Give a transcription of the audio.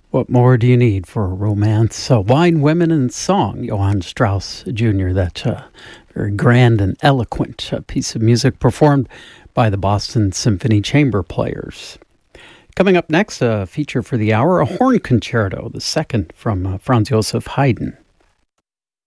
What more do you need for romance? Wine, Women, and Song, Johann Strauss Jr. That very grand and eloquent piece of music performed by the Boston Symphony Chamber Players. Coming up next, a feature for the hour, a horn concerto, the second from Franz Joseph Haydn.